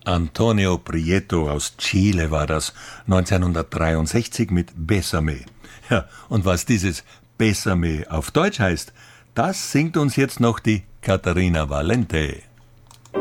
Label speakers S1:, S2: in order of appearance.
S1: Antonio Prieto aus Chile war das, 1963 mit Bésame. Ja, und was dieses Bésame auf Deutsch heißt, das singt uns jetzt noch die Katharina Valente.